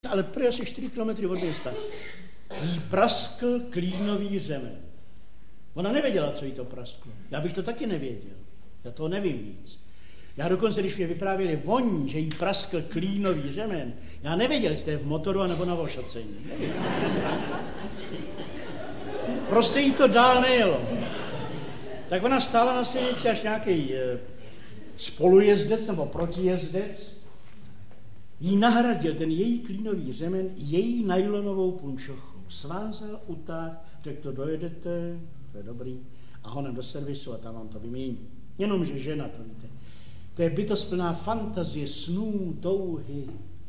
ale prý asi 4 kilometry od města, jí praskl klínový řemen. Ona nevěděla, co jí to prasklo. Já bych to taky nevěděl. Já toho nevím víc. Já dokonce, když mě vyprávěli voní, že jí praskl klínový řemen, já nevěděl, jestli to je v motoru nebo na ošacení. Prostě jí to dál nejelo. Tak ona stála na silnici, až nějaký spolujezdec nebo protijezdec jí nahradil ten její klínový řemen její nailonovou punčochou. Svázal, utáhl, řekl to dojedete, to je dobrý, a honem do servisu a tam vám to vymění. Jenomže žena, to víte, to je bytost plná fantazie, snů, touhy.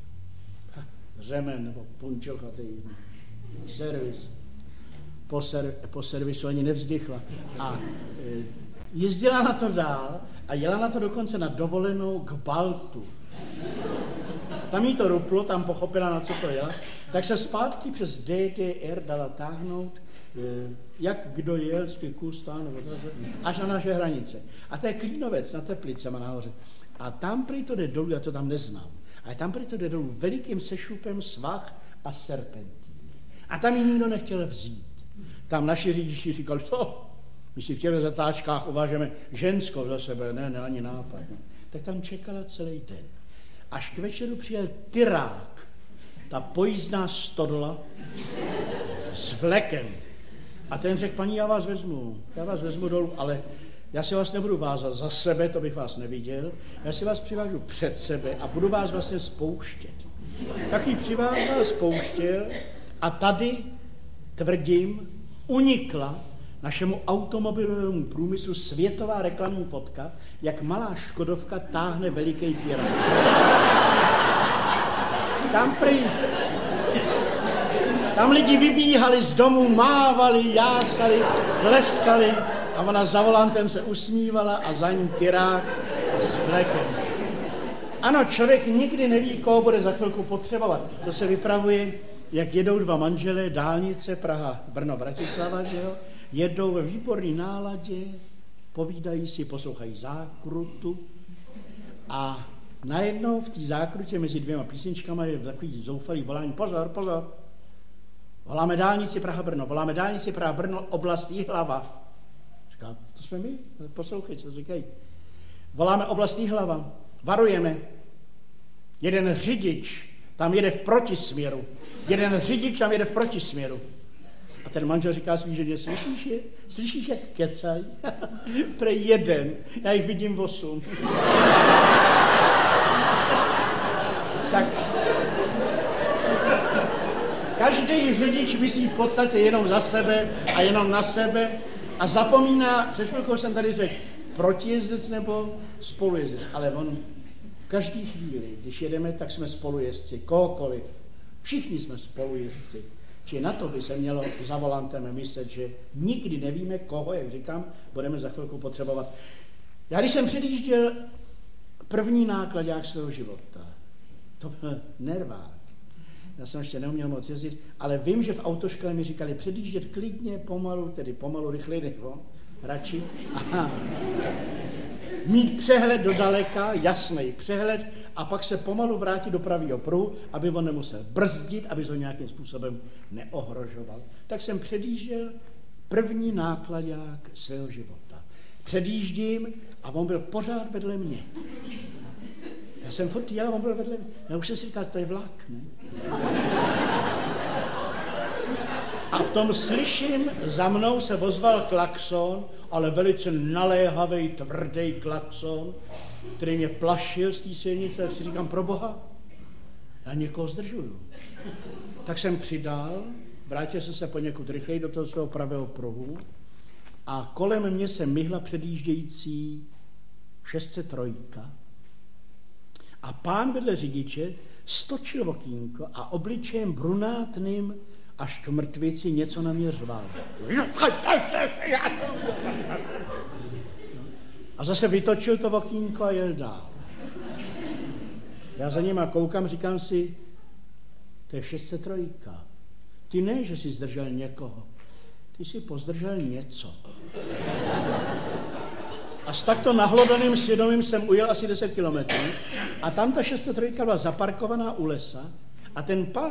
Řemen nebo punčocha, to je servis. Po servisu ani nevzdychla. A jezdila na to dál a jela na to dokonce na dovolenou k Baltu. Tam jí to ruplo, tam pochopila, na co to jela, tak se zpátky přes DDR dala táhnout, jak kdo jel, Kustán, nebo to, až na naše hranice. A to je Klínovec na Teplicema nahoře. A tam prý to jde dolů, já to tam neznám, ale tam prý to jde dolů velikým sešupem svah a serpentíny. A tam ji nikdo nechtěl vzít. Tam naši řidiči říkali, co? My si v těchto zatáčkách uvážeme ženskou za sebe, ne, ani nápad. Ne. Tak tam čekala celý den. Až k večeru přijel tyrák, ta pojízdná stodla s vlekem. A ten řekl, paní, já vás vezmu dolů, ale já si vás nebudu vázat za sebe, to bych vás neviděl, já si vás přivážu před sebe a budu vás vlastně spouštět. Tak ji přivázal, spouštěl a tady, tvrdím, unikla našemu automobilovému průmyslu světová reklamní fotka, jak malá Škodovka táhne veliký tyrák. Tam lidi vybíhali z domu, mávali, jáchali, tleskali a ona za volantem se usmívala a za ním tyrák s vlekem. Ano, člověk nikdy neví, koho bude za chvilku potřebovat. To se vypravuje, jak jedou dva manželé, dálnice Praha, Brno, Bratislava, že jo? Jedou ve výborné náladě, povídají si, poslouchají zákrutu a najednou v té zákrutě mezi dvěma písničkama je takový zoufalý volání, pozor, pozor, voláme dálnici Praha-Brno, voláme dálnici Praha-Brno, oblast Jihlava. Říká, to jsme my, poslouchej, co říkají. Voláme oblast Jihlava, varujeme, jeden řidič tam jede v protisměru, A ten manžel říká svý ženě, slyšíš, jak kecaj? Prej jeden, já jich vidím 8. Tak každý řidič myslí v podstatě jenom za sebe a jenom na sebe a zapomíná, před chvilkou jsem tady řekl, protijezdec nebo spolujezdec, ale on v každé chvíli, když jedeme, tak jsme spolujezdci, kohokoliv. Všichni jsme spolujezdci. Či na to by se mělo za volantem myslet, že nikdy nevíme, koho, jak říkám, budeme za chvilku potřebovat. Já když jsem předjížděl první nákladák svého života, to byl nervák. Já jsem ještě neuměl moc jezdit, ale vím, že v autoškole mi říkali předjíždět klidně, pomalu, tedy pomalu, rychleji než on, radši. Aha. Mít přehled do daleka, jasný přehled, a pak se pomalu vrátit do pravýho pruhu, aby on nemusel brzdit, aby ho nějakým způsobem neohrožoval. Tak jsem předjížděl první nákladák svého života. Předjíždím a on byl pořád vedle mě. Já jsem furt jel a on byl vedle mě. Já už jsem si říkal, to je vlak, ne? A v tom slyším, za mnou se ozval klakson, ale velice naléhavý, tvrdý klakson, který mě plašil z té silnice, tak si říkám, pro Boha, já někoho zdržuju. Tak jsem přidal, vrátil jsem se poněkud rychleji do toho svého pravého pruhu a kolem mě se myhla předjíždějící 603 a pán vedle řidiče stočil okýnko a obličejem brunátným až k mrtvici něco na mě řval. A zase vytočil to okýnko a jel dál. Já za nima koukám, říkám si, to je 603. Ty ne, že jsi zdržel někoho, ty jsi pozdržel něco. A s takto nahlodaným svědomím jsem ujel asi 10 kilometrů a tam ta 603 byla zaparkovaná u lesa A ten pán